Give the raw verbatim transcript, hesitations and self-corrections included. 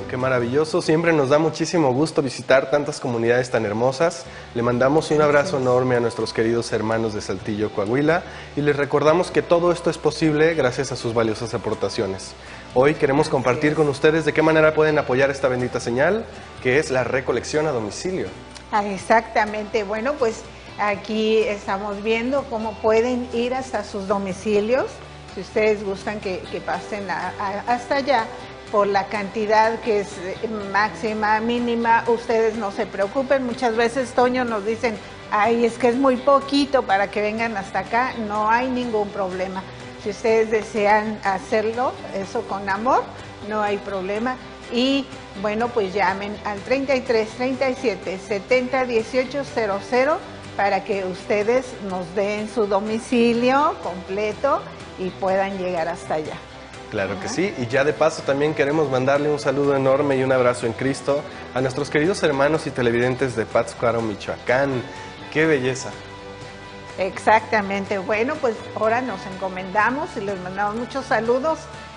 qué maravilloso. Siempre nos da muchísimo gusto visitar tantas comunidades tan hermosas. Le mandamos un abrazo enorme a nuestros queridos hermanos de Saltillo, Coahuila, y les recordamos que todo esto es posible gracias a sus valiosas aportaciones. Hoy queremos compartir con ustedes de qué manera pueden apoyar esta bendita señal, que es la recolección a domicilio. Ah, exactamente. Bueno, pues aquí estamos viendo cómo pueden ir hasta sus domicilios. Si ustedes gustan que, que pasen a, a, hasta allá, por la cantidad que es máxima, mínima, ustedes no se preocupen. Muchas veces, Toño, nos dicen, ay, es que es muy poquito para que vengan hasta acá. No hay ningún problema. Si ustedes desean hacerlo, eso con amor, no hay problema. Y bueno, pues llamen al treinta y tres, treinta y siete, setenta, dieciocho cero cero para que ustedes nos den su domicilio completo y puedan llegar hasta allá. Claro que sí, y ya de paso también queremos mandarle un saludo enorme y un abrazo en Cristo a nuestros queridos hermanos y televidentes de Pátzcuaro, Michoacán. ¡Qué belleza! Exactamente. Bueno, pues ahora nos encomendamos y les mandamos muchos saludos